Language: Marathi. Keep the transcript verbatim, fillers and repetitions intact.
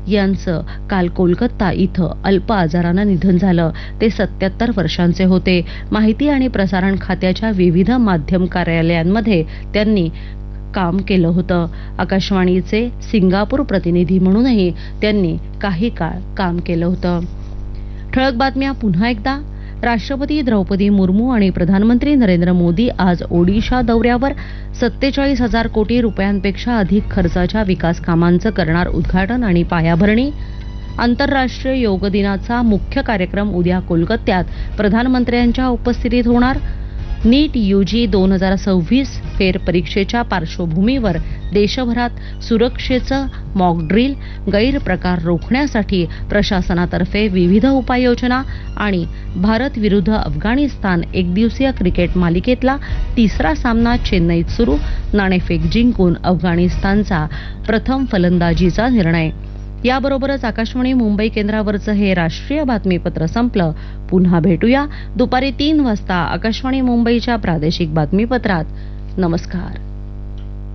यांचं काल कोलकाता इथं अल्प आजारानं निधन झालं. ते सत्याहत्तर वर्षांचे होते. माहिती आणि प्रसारण खात्याच्या विविध माध्यम कार्यालयांमध्ये त्यांनी काम केलं होतं. आकाशवाणीचे सिंगापूर प्रतिनिधी म्हणूनही त्यांनी काही काळ काम केलं होतं. ठळक बातम्या पुन्हा एकदा. राष्ट्रपती द्रौपदी मुर्मू आणि प्रधानमंत्री नरेंद्र मोदी आज ओडिशा दौऱ्यावर सत्तेचाळीस हजार कोटी रुपयांपेक्षा अधिक खर्चाच्या विकास कामांचं करणार उद्घाटन आणि पायाभरणी. आंतरराष्ट्रीय योग दिनाचा मुख्य कार्यक्रम उद्या कोलकात्यात प्रधानमंत्र्यांच्या उपस्थितीत होणार. नीट यूजी दोन हजार सव्वीस फेरपरीक्षेच्या पार्श्वभूमीवर देशभरात सुरक्षेचं मॉक ड्रिल, गैरप्रकार रोखण्यासाठी प्रशासनातर्फे विविध उपाययोजना आणि भारत विरुद्ध अफगाणिस्तान एकदिवसीय क्रिकेट मालिकेतला तिसरा सामना चेन्नईत सुरू. नाणेफेक जिंकून अफगाणिस्तानचा प्रथम फलंदाजीचा निर्णय. याबरोबरच आकाशवाणी मुंबई केंद्रावरचं हे राष्ट्रीय बातमीपत्र संपलं. पुन्हा भेटूया दुपारी तीन वाजता आकाशवाणी मुंबईच्या प्रादेशिक बातमीपत्रात. नमस्कार.